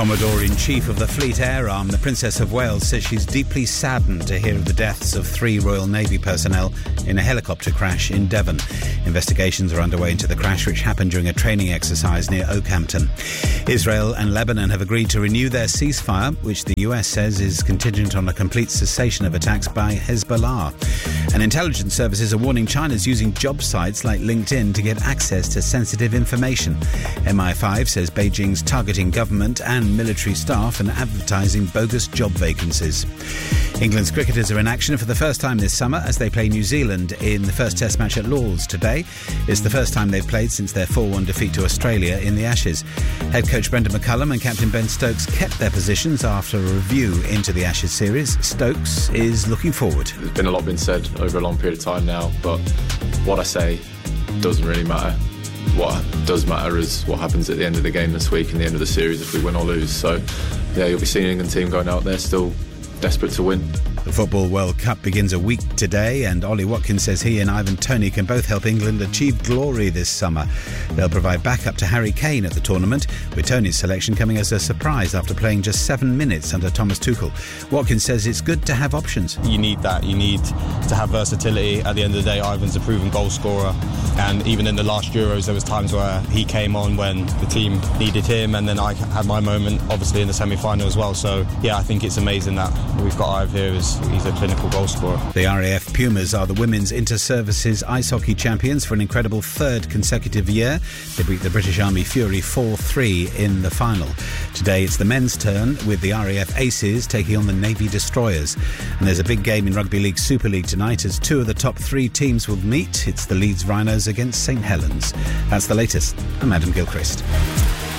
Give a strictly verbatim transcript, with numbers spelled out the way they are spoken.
Commodore-in-Chief of the Fleet Air Arm, the Princess of Wales, says she's deeply saddened to hear of the deaths of three Royal Navy personnel in a helicopter crash in Devon. Investigations are underway into the crash, which happened during a training exercise near Oakhampton. Israel and Lebanon have agreed to renew their ceasefire, which the U S says is contingent on a complete cessation of attacks by Hezbollah. And intelligence services are warning China's using job sites like LinkedIn to get access to sensitive information. M I five says Beijing's targeting government and military staff and advertising bogus job vacancies. England's cricketers are in action for the first time this summer as they play New Zealand in the first Test match at Lord's today. It's the first time they've played since their four one defeat to Australia in the Ashes. Head coach Brendan McCullum and captain Ben Stokes kept their positions after a review into the Ashes series. Stokes is looking forward. There's been a lot been said over a long period of time now, but what I say doesn't really matter. What does matter is what happens at the end of the game this week and the end of the series if we win or lose. So, yeah, you'll be seeing the England team going out there still desperate to win. The Football World Cup begins a week today, and Ollie Watkins says he and Ivan Toney can both help England achieve glory this summer. They'll provide backup to Harry Kane at the tournament, with Toney's selection coming as a surprise after playing just seven minutes under Thomas Tuchel. Watkins says it's good to have options. You need that. You need to have versatility. At the end of the day, Ivan's a proven goal scorer, and even in the last Euros, there was times where he came on when the team needed him, and then I had my moment, obviously, in the semi-final as well. So, yeah, I think it's amazing that we've got Ivan here. Is He's a clinical goal scorer. The R A F Pumas are the women's inter-services ice hockey champions for an incredible third consecutive year. They beat the British Army Fury four three in the final. Today it's the men's turn, with the R A F Aces taking on the Navy Destroyers. And there's a big game in Rugby League Super League tonight as two of the top three teams will meet. It's the Leeds Rhinos against St Helens. That's the latest. I'm Adam Gilchrist.